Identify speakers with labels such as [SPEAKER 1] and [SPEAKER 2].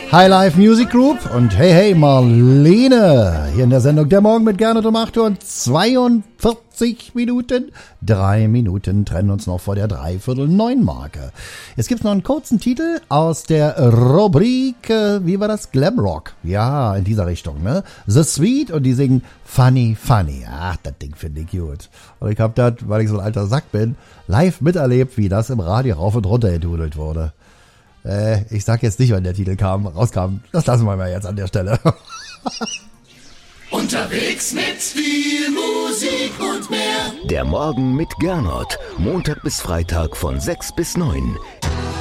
[SPEAKER 1] High Life Music Group und hey, hey, Marlene. Hier in der Sendung Der Morgen mit Gernot um 8 Uhr und 42 Minuten. 3 Minuten trennen uns noch vor der 8:45-Marke. Jetzt gibt's noch einen kurzen Titel aus der Rubrik, wie war das? Glamrock. Ja, in dieser Richtung, ne? The Sweet und die singen Funny, Funny. Ach, das Ding finde ich gut. Und ich hab das, weil ich so ein alter Sack bin, live miterlebt, wie das im Radio rauf und runter gedudelt wurde. Ich sag jetzt nicht, wann der Titel rauskam. Das lassen wir mal jetzt an der Stelle.
[SPEAKER 2] Unterwegs mit viel Musik und mehr.
[SPEAKER 3] Der Morgen mit Gernot. Montag bis Freitag von 6 bis 9.